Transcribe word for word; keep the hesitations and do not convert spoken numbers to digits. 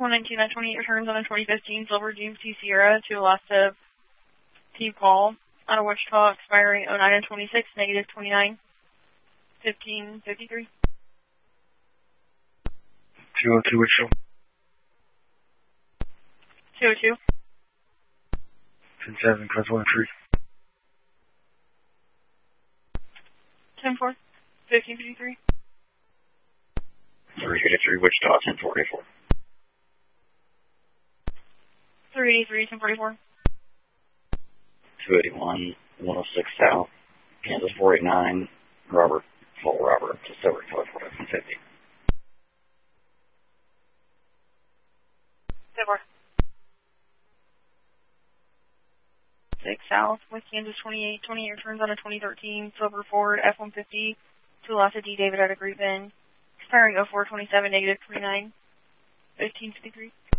one nineteen nine twenty-eight returns on a twenty fifteen Silver G M C Sierra to Alaska T. Paul out of Wichita, expiring oh nine twenty-six, negative twenty-nine fifteen fifty-three. two oh two Wichita. two oh two. ten seven, class one three. ten four, fifteen fifty-three. three eighty-three Wichita, ten forty-four. three eighty-three, ten forty-four. two eighty-one, one oh six South, Kansas four eighty-nine, Robert, Full Robert, to Silver, California, one fifty. ten four. six South, with Kansas twenty-eight, twenty-eight returns on a twenty thirteen Silver Ford F one fifty to Alaska D. David at a Great Bend, expiring oh four twenty-seven, negative twenty-nine fifteen fifty-three.